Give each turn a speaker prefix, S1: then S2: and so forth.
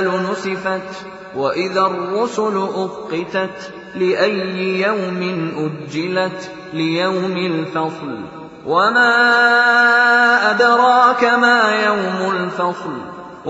S1: نُسِفَتْ وَإِذَا الرُّسُلُ أُقِّتَتْ لِأَيِّ يَوْمٍ أُجِّلَتْ لِيَوْمِ الْفَصْلِ وَمَا أَدْرَاكَ مَا يَوْمُ الْفَصْلِ